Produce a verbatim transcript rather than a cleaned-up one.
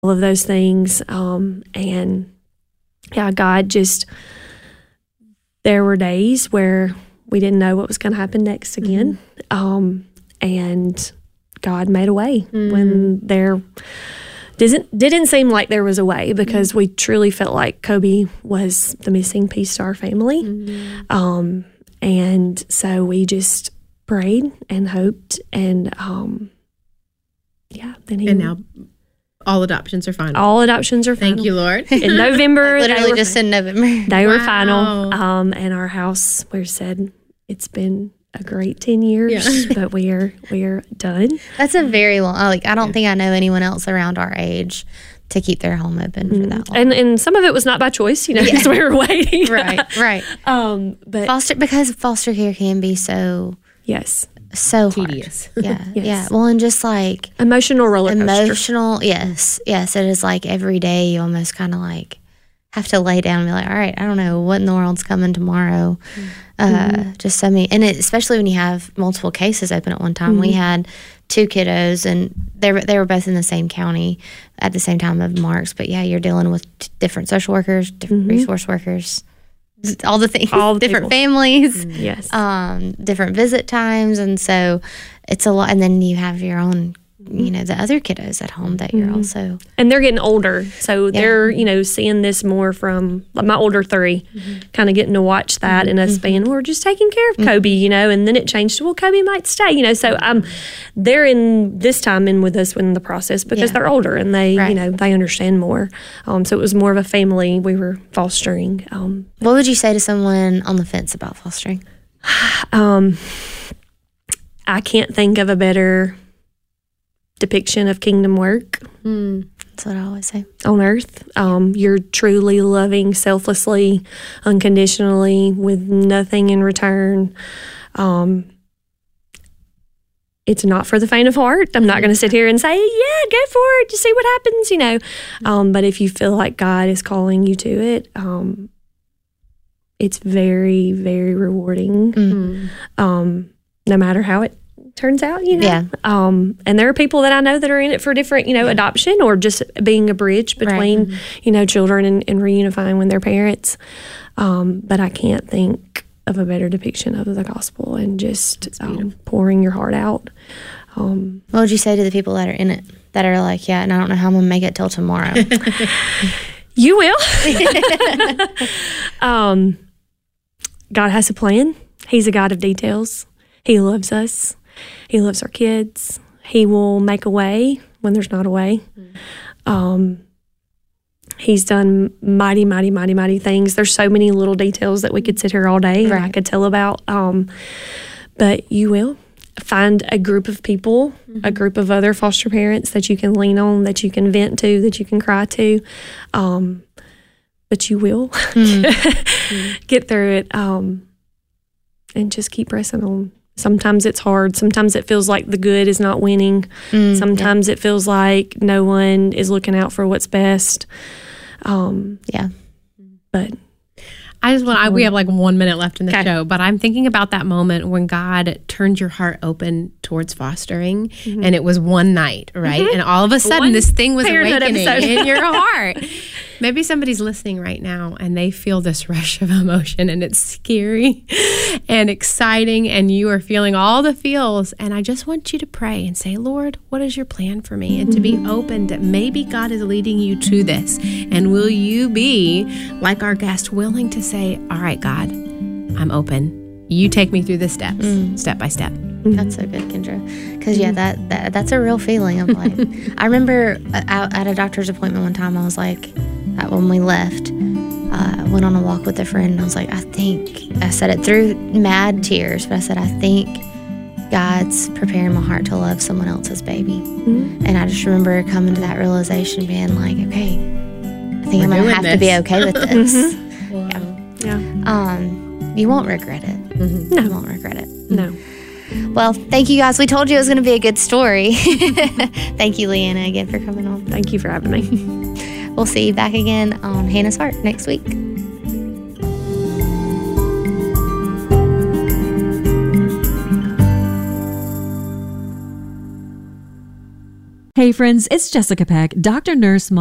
of those things. Um, and yeah, God just, there were days where we didn't know what was going to happen next again. Mm-hmm. Um, and God made a way mm-hmm. when there didn't, didn't seem like there was a way, because mm-hmm. we truly felt like Kobe was the missing piece to our family. Mm-hmm. Um, and so we just prayed and hoped, and um, yeah, then he... And now all adoptions are final. All adoptions are final. Thank you, Lord. In November. Like literally were, just in November. They wow. were final. Um, and our house, we said, it's been a great ten years, yeah. but we are we are done. That's a very long, like, I don't yeah. think I know anyone else around our age to keep their home open mm-hmm. for that long. And and some of it was not by choice, you know, because yeah. we were waiting. Right, right. Um, but foster, because foster care can be so... Yes. So tedious. Hard. Yeah, yes. yeah. Well, and just like... Emotional roller coaster. Emotional, yes. Yes, it is like every day you almost kind of like have to lay down and be like, all right, I don't know what in the world's coming tomorrow. Mm-hmm. Uh, just so many, and it, especially when you have multiple cases open at one time. Mm-hmm. We had two kiddos, and they were, they were both in the same county at the same time of Mark's. But yeah, you're dealing with t- different social workers, different mm-hmm. resource workers, all the things, all the different people. Families, mm-hmm. yes, um, different visit times, and so it's a lot. And then you have your own, you know, the other kiddos at home that you're mm-hmm. also... And they're getting older, so yeah. they're, you know, seeing this more from, like, my older three, mm-hmm. kind of getting to watch that, mm-hmm. and us being, we're just taking care of mm-hmm. Kobe, you know, and then it changed to, well, Kobe might stay, you know, so um, they're in, this time in with us in the process, because yeah. they're older, and they, right. you know, they understand more. Um, so it was more of a family we were fostering. Um, what would you say to someone on the fence about fostering? Um, I can't think of a better depiction of kingdom work. Mm, that's what I always say. On earth. Um, you're truly loving selflessly, unconditionally, with nothing in return. Um, it's not for the faint of heart. I'm not going to sit here and say, yeah, go for it, just see what happens, you know. Um, but if you feel like God is calling you to it, um, it's very, very rewarding. Mm-hmm. Um, no matter how it turns out, you know. Yeah. Um, and there are people that I know that are in it for different, you know, yeah. adoption, or just being a bridge between, right. mm-hmm. you know, children and, and reunifying with their parents. Um, but I can't think of a better depiction of the gospel, and just um, pouring your heart out. Um, what would you say to the people that are in it, that are like, yeah, and I don't know how I'm going to make it till tomorrow? You will. um, God has a plan. He's a God of details. He loves us. He loves our kids. He will make a way when there's not a way. Mm-hmm. Um, he's done mighty, mighty, mighty, mighty things. There's so many little details that we could sit here all day right. and I could tell about. Um, but you will find a group of people, mm-hmm. a group of other foster parents that you can lean on, that you can vent to, that you can cry to. Um, but you will mm-hmm. get through it, um, and just keep pressing on. Sometimes it's hard. Sometimes it feels like the good is not winning. Mm, Sometimes yeah. it feels like no one is looking out for what's best. Um, yeah. But I just want, I, we have like one minute left in the okay. show, but I'm thinking about that moment when God turned your heart open towards fostering, mm-hmm. and it was one night, right? Mm-hmm. And all of a sudden one this thing was awakening in your heart. Maybe somebody's listening right now and they feel this rush of emotion, and it's scary and exciting, and you are feeling all the feels. And I just want you to pray and say, Lord, what is your plan for me? And to be open that maybe God is leading you to this. And will you be, like our guest, willing to say, all right, God, I'm open. You take me through the steps, mm. step by step. That's so good, Kendra. Because, yeah, that, that that's a real feeling of like, I remember out at a doctor's appointment one time, I was like, when we left, I uh, went on a walk with a friend, and I was like, I think, I said it through mad tears, but I said, I think God's preparing my heart to love someone else's baby. Mm-hmm. And I just remember coming to that realization, being like, okay, I think We're I'm going to have this. to be okay with this. mm-hmm. Wow. Yeah. Yeah. Um, you won't regret it. Mm-hmm. No. You won't regret it. No. Well, thank you guys. We told you it was going to be a good story. Thank you, Leanna, again for coming on. Thank you for having me. We'll see you back again on Hannah's Heart next week. Hey friends, it's Jessica Peck, doctor, nurse, mom.